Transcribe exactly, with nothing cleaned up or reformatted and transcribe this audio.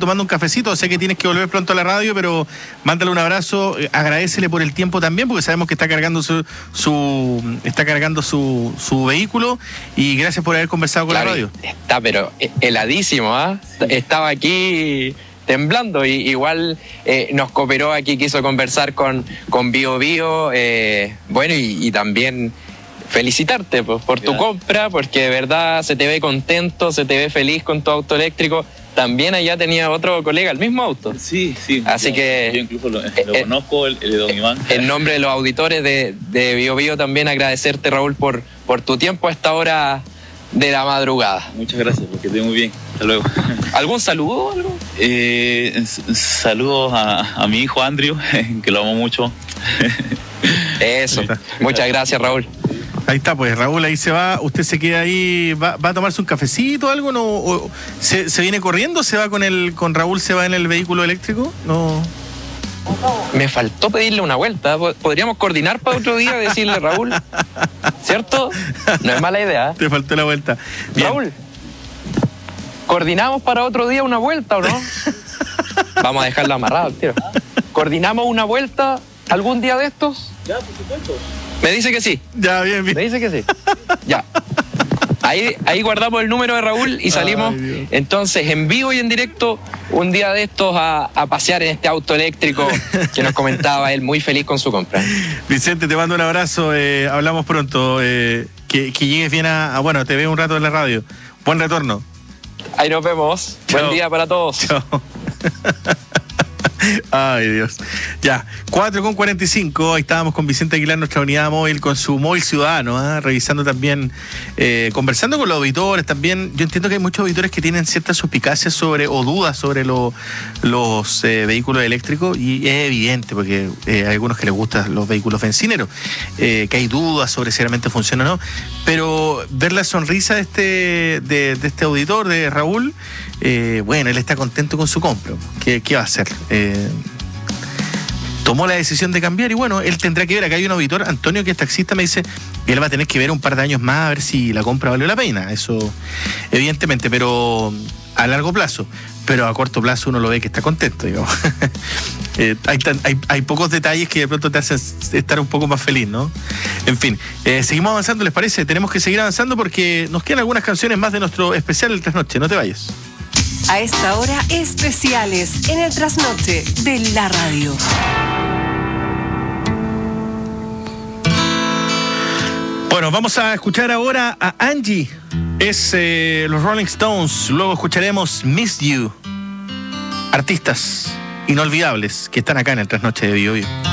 tomando un cafecito. Sé que tienes que volver pronto a la radio, pero mándale un abrazo, agradécele por el tiempo también, porque sabemos que está cargando su, su está cargando su, su vehículo, y gracias por haber conversado con claro, la radio. Está pero heladísimo, ¿ah? ¿eh? Sí. Estaba aquí temblando, y igual eh, nos cooperó aquí, quiso conversar con, con Bio Bio, eh, bueno, y, y también felicitarte pues, por tu compra, porque de verdad se te ve contento, se te ve feliz con tu auto eléctrico. También allá tenía otro colega el mismo auto. Sí, sí. Así yo, que... Yo incluso lo, lo eh, conozco, el, el de Don Iván. En nombre de los auditores de, de Bio Bio también agradecerte, Raúl, por, por tu tiempo a esta hora de la madrugada. Muchas gracias, porque estoy muy bien. Hasta luego. ¿Algún saludo o algo? Eh, saludos a, a mi hijo Andrew, que lo amo mucho. Eso. Muchas gracias, Raúl. Ahí está, pues Raúl, ahí se va. ¿Usted se queda ahí? ¿Va, va a tomarse un cafecito o algo? ¿No? ¿O se, ¿Se viene corriendo? ¿Se va con el con Raúl? ¿Se va en el vehículo eléctrico? No. Me faltó pedirle una vuelta. Podríamos coordinar para otro día, decirle, Raúl, ¿cierto? No es mala idea. Te faltó la vuelta. Bien. Raúl, ¿coordinamos para otro día una vuelta o no? Vamos a dejarlo amarrado, tío. ¿Coordinamos una vuelta algún día de estos? Ya, por supuesto. Me dice que sí. Ya, bien, bien. Me dice que sí. Ya. Ahí, ahí guardamos el número de Raúl y salimos. Ay, entonces en vivo y en directo un día de estos a, a pasear en este auto eléctrico que nos comentaba él, muy feliz con su compra. Vicente, te mando un abrazo, eh, hablamos pronto, eh, que, que llegues bien a, a, bueno, te veo un rato en la radio. Buen retorno. Ahí nos vemos. Chao. Buen día para todos. Chao. Ay, Dios. Ya, cuatro con cuarenta y cinco, ahí estábamos con Vicente Aguilar, nuestra unidad móvil, con su móvil ciudadano, ¿eh? Revisando también, eh, conversando con los auditores también. Yo entiendo que hay muchos auditores que tienen ciertas suspicacias sobre, o dudas sobre lo, los eh, vehículos eléctricos, y es evidente, porque eh, hay algunos que les gustan los vehículos bencineros, eh, que hay dudas sobre si realmente funciona o no, pero ver la sonrisa de este, de, de este auditor, de Raúl, eh, bueno, él está contento con su compra. ¿Qué, qué va a hacer? Eh, tomó la decisión de cambiar, y bueno, él tendrá que ver. Acá hay un auditor, Antonio, que es taxista, me dice que él va a tener que ver un par de años más a ver si la compra valió la pena, eso evidentemente, pero a largo plazo. Pero a corto plazo uno lo ve que está contento, digamos. eh, hay, hay, hay pocos detalles que de pronto te hacen estar un poco más feliz, ¿no? En fin, eh, seguimos avanzando, ¿les parece? Tenemos que seguir avanzando porque nos quedan algunas canciones más de nuestro especial El Trasnoche. No te vayas. A esta hora, especiales en el Trasnoche de la radio. Bueno, vamos a escuchar ahora a Angie. Es eh, los Rolling Stones. Luego escucharemos Miss You. Artistas inolvidables que están acá en el Trasnoche de Bio Bio.